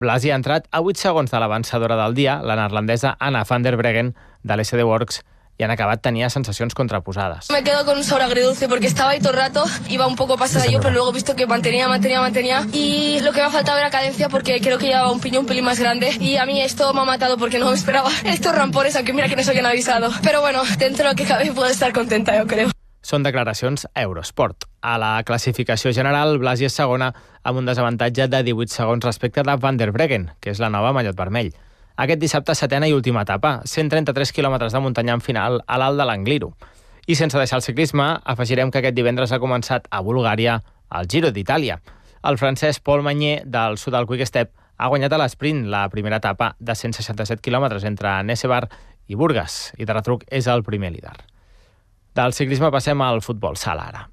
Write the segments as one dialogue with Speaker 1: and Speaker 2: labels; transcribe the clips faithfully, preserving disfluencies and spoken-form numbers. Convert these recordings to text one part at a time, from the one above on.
Speaker 1: Blasi ha entrat a vuit segons de l'avançadora del dia, la neerlandesa Anna van der Breggen, de l'S D Works, y han acabado tenía sensaciones contrapusadas.
Speaker 2: Me quedo con un sabor agridulce porque estaba ahí todo el rato, iba un poco pasada yo, pero luego he visto que mantenía, mantenía, mantenía y lo que me ha faltado era cadencia porque creo que llevaba un piñón un pelín más grande y a mí esto me ha matado porque no me esperaba estos rampones, aunque mira que no se habían avisado. Pero bueno, dentro de lo que cabe puedo estar contenta, yo creo.
Speaker 1: Són declaracions a Eurosport. A la classificació general, Blasi és segona amb un desavantatge de divuit segons respecte de Van der Breggen, que és la nova mallot vermell. Aquest dissabte, setena i última etapa, cent trenta-tres quilòmetres de muntanya en final a l'alt de l'Angliru. I sense deixar el ciclisme, afegirem que aquest divendres ha començat a Bulgària el Giro d'Itàlia. El francès Paul Magnier, del sud del Quick Step, ha guanyat a l'esprint la primera etapa de cent seixanta-set quilòmetres entre Nesebar i Burgas, i de retruc és el primer líder. Del ciclisme passem al futbol sala ara.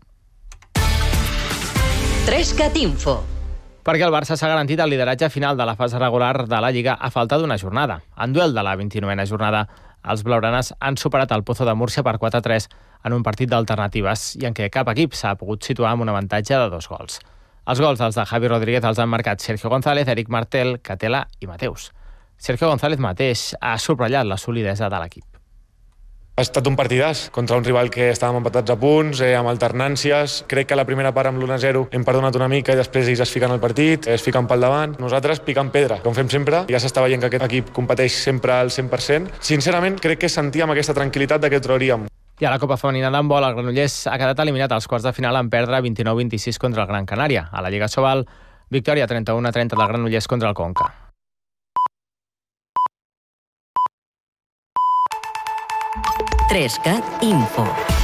Speaker 3: Trescat Info.
Speaker 1: Perquè el Barça s'ha garantit el lideratge final de la fase regular de la Lliga a falta d'una jornada. En duel de la vint-i-novena jornada, els blaugranes han superat el Pozo de Múrcia per quatre a tres en un partit d'alternatives i en què cap equip s'ha pogut situar amb un avantatge de dos gols. Els gols dels de Javi Rodríguez els han marcat Sergio González, Eric Martel, Catela i Mateus. Sergio González mateix ha subratllat la solidesa de l'equip.
Speaker 4: Ha estat un partidàs contra un rival que estàvem empatats a punts, eh, amb alternàncies. Crec que la primera part amb l'u a zero hem perdonat una mica i després ells es fiquen al partit, es fiquen pel davant. Nosaltres picant pedra, com fem sempre. Ja s'està veient que aquest equip competeix sempre al cent per cent. Sincerament, crec que sentíem aquesta tranquil·litat de que trauríem.
Speaker 1: I a la Copa Femenina d'handbol, el Granollers ha quedat eliminat als quarts de final en perdre vint-i-nou a vint-i-sis contra el Gran Canària. A la Lliga Sobal, victòria trenta-u a trenta del Granollers contra el Conca.
Speaker 3: Trescat Info.